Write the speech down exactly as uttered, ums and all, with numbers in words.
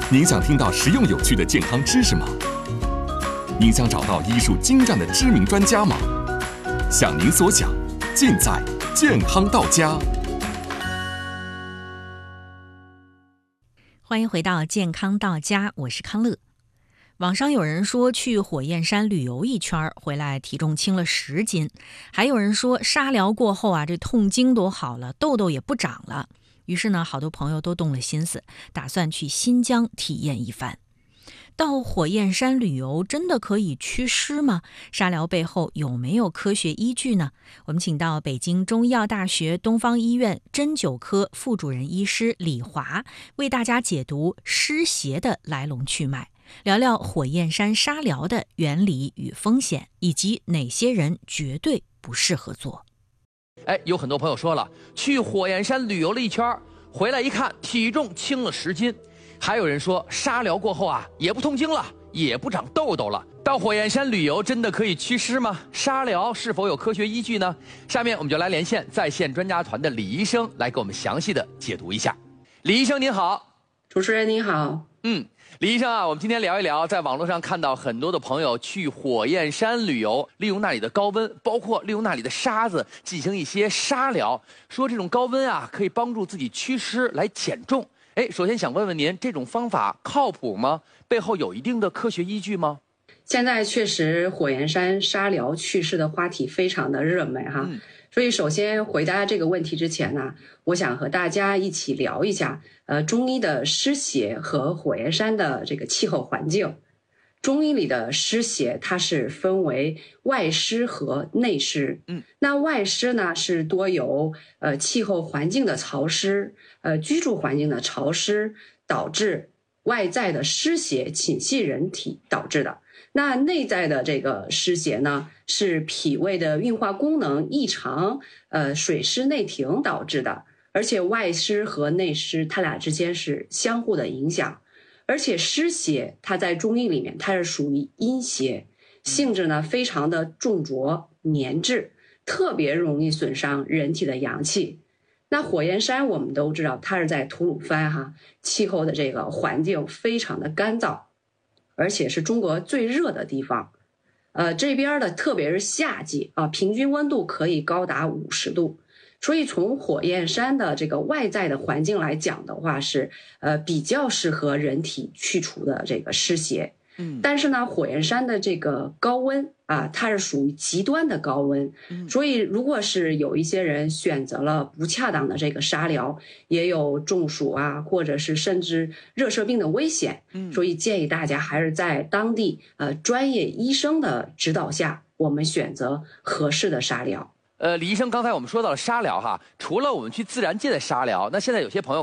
您想听到实用有趣的健康知识吗？您想找到医术精湛的知名专家吗？想您所想，尽在健康到家。 欢迎回到健康到家，我是康乐。网上有人说去火焰山旅游一圈回来体重轻了十斤，还有人说沙疗过后啊，这痛经都好了，痘痘也不长了。于是呢，好多朋友都动了心思，打算去新疆体验一番。到火焰山旅游真的可以祛湿吗？沙疗背后有没有科学依据呢？我们请到北京中医药大学东方医院针灸科副主任医师李华，为大家解读湿邪的来龙去脉，聊聊火焰山沙疗的原理与风险，以及哪些人绝对不适合做。 哎，有很多朋友说了，去火焰山旅游了一圈，回来一看体重轻了十斤。还有人说沙疗过后啊，也不痛经了，也不长痘痘了。到火焰山旅游真的可以祛湿吗？沙疗是否有科学依据呢？下面我们就来连线在线专家团的李医生，来给我们详细的解读一下。李医生您好。 主持人您好。 嗯，李医生啊，我们今天聊一聊，在网络上看到很多的朋友去火焰山旅游，利用那里的高温，包括利用那里的沙子进行一些沙疗，说这种高温啊可以帮助自己祛湿来减重。哎，首先想问问您，这种方法靠谱吗？背后有一定的科学依据吗？ 现在确实火焰山沙疗祛湿的话题非常的热门哈。嗯，所以首先回答这个问题之前呢，我想和大家一起聊一下呃中医的湿邪和火焰山的这个气候环境。中医里的湿邪它是分为外湿和内湿。嗯，那外湿呢是多由呃气候环境的潮湿，呃居住环境的潮湿导致外在的湿邪侵袭人体导致的。那内在的这个湿邪呢，是脾胃的运化功能异常，呃水湿内停导致的。而且外湿和内湿它俩之间是相互的影响。而且湿邪它在中医里面它是属于阴邪，性质呢非常的重浊粘滞，特别容易损伤人体的阳气。那火焰山我们都知道它是在吐鲁番哈，气候的这个环境非常的干燥，而且是中国最热的地方。呃，这边的特别是夏季啊，平均温度可以高达五十度。所以从火焰山的这个外在的环境来讲的话，是呃比较适合人体去除的这个湿邪。嗯，但是呢，火焰山的这个高温啊，它是属于极端的高温。嗯，所以如果是有一些人选择了不恰当的这个沙疗，也有中暑啊，或者是甚至热射病的危险。嗯，所以建议大家还是在当地呃专业医生的指导下，我们选择合适的沙疗。 呃，李医生，刚才我们说到了沙疗哈，除了我们去自然界的沙疗，那现在有些朋友